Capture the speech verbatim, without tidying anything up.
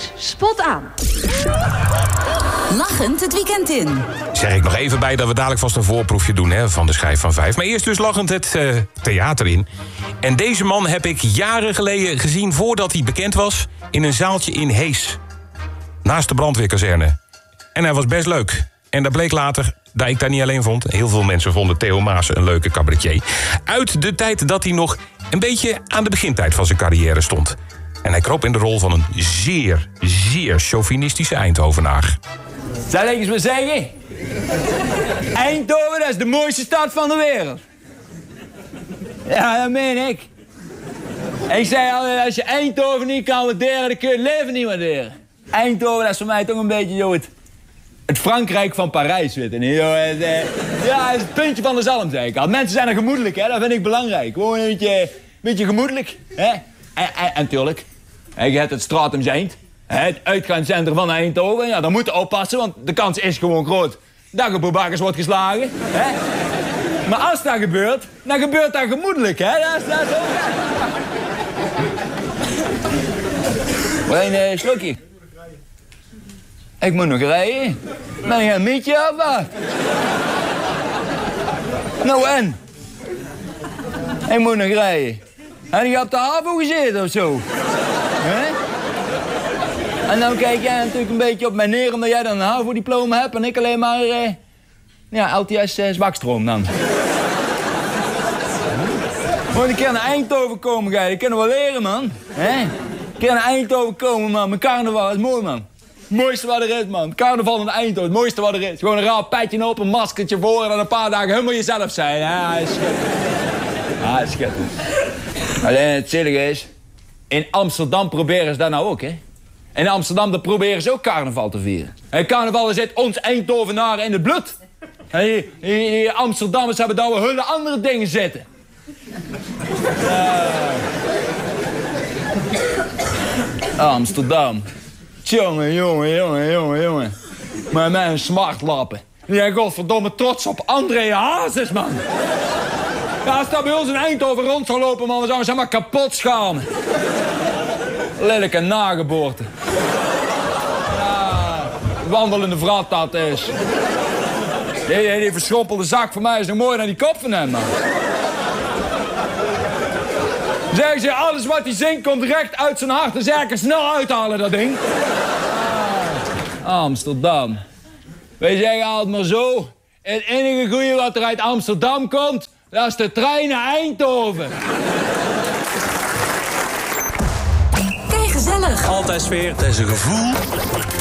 is spot aan. Lachend het weekend in. Zeg ik nog even bij dat we dadelijk vast een voorproefje doen hè, van de schijf van vijf. Maar eerst dus lachend het uh, theater in. En deze man heb ik jaren geleden gezien voordat hij bekend was in een zaaltje in Hees. Naast de brandweerkazerne. En hij was best leuk. En dat bleek later dat ik daar niet alleen vond. Heel veel mensen vonden Theo Maassen een leuke cabaretier. Uit de tijd dat hij nog een beetje aan de begintijd van zijn carrière stond. En hij kroop in de rol van een zeer, zeer chauvinistische Eindhovenaar. Zal ik eens maar zeggen? Eindhoven, dat is de mooiste stad van de wereld. Ja, dat meen ik. Ik zei altijd, als je Eindhoven niet kan waarderen, dan kun je het leven niet waarderen. Eindhoven, dat is voor mij toch een beetje joh, het, het Frankrijk van Parijs, weet je niet. Joh, het, eh, ja, het is het puntje van de zalm, zeg ik al. Mensen zijn er gemoedelijk, hè? Dat vind ik belangrijk. Gewoon een beetje, een beetje gemoedelijk. Hè? En, en, en tuurlijk, je hebt het Stratum Zijnd. Het uitgaanscentrum van Eindhoven. Ja, daar moet je oppassen, want de kans is gewoon groot dat je boebakkers wordt geslagen. Hè? Maar als dat gebeurt, dan gebeurt dat gemoedelijk, hè? Dat is, dat is ook... Alleen een uh, slokje. Ik moet nog rijden. Ben je een mietje of wat? Nou en? Ik moet nog rijden. Heb je op de HAVO gezeten of zo? Hè? En dan kijk jij natuurlijk een beetje op mij neer omdat jij dan een HAVO-diploma hebt en ik alleen maar, uh, ja, L T S uh, zwakstroom dan. Moet een keer naar Eindhoven komen, ga je. Dat kunnen we wel leren, man. Hè? Een keer naar Eindhoven komen, man. Mijn carnaval is mooi, man. Het mooiste wat er is, man. Carnaval in Eindhoven, het mooiste wat er is. Gewoon een raar petje op, een maskertje voor en dan een paar dagen helemaal jezelf zijn. Ja, is schitterend. Ja, is schitterend. Alleen het zielige is, in Amsterdam proberen ze dat nou ook, hè. In Amsterdam dan proberen ze ook carnaval te vieren. En carnaval zit ons Eindhovenaren in het bloed. En die, die, die Amsterdammers hebben daar wel hele andere dingen zitten. Uh. Amsterdam. Jongen, jongen, jongen, jongen, jongen. Maar met een smartlappen. Die zijn godverdomme trots op André Hazes, man. Ja, als dat bij ons in Eindhoven rond zou lopen, man, dan zouden we ze maar kapot schamen. Lelijke nageboorte. Ja, wandelende vrat dat is. Die, die verschrompelde zak van mij is nog mooier dan die kop van hem, man. Zeggen ze, alles wat hij zingt komt recht uit zijn hart. Dan zeg ik er snel uithalen, dat ding. Ah, Amsterdam. Wij zeggen altijd maar zo. Het enige goede wat er uit Amsterdam komt, dat is de trein naar Eindhoven. Kijk, gezellig. Altijd sfeer, het is een gevoel.